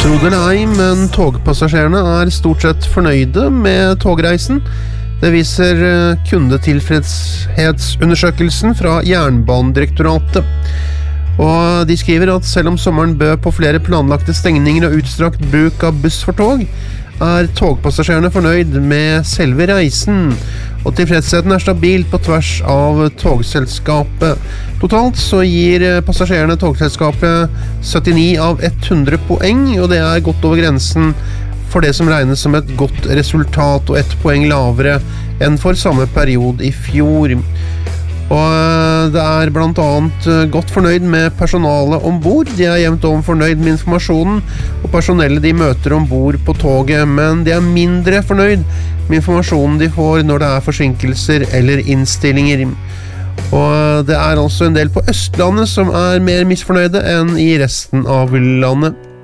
Tro det eller ei, men togpassasjerene stort sett fornøyde med togreisen. Det viser kundetilfredshetsundersøkelsen fra Jernbanedirektoratet. Og de skriver at selv om sommeren bød på flere planlagte stengninger og utstrakt bruk av buss for tog, togpassasjerene fornøyd med selve reisen, og tilfredsheten stabil på tvers av togselskapet. Totalt så gir passasjerene togselskapet 79 av 100 poeng, og det godt over grensen for det som regnes som et godt resultat, og 1 poeng lavere enn for samme periode i fjor. Og det blant annet godt fornøyd med personalet ombord. De jevnt over fornøyd med informasjonen og personellet de møter ombord på toget, men de mindre fornøyd med informasjonen de får når det forsinkelser eller innstillinger. Og det altså en del på Østlandet som mer misfornøyde enn i resten av landet.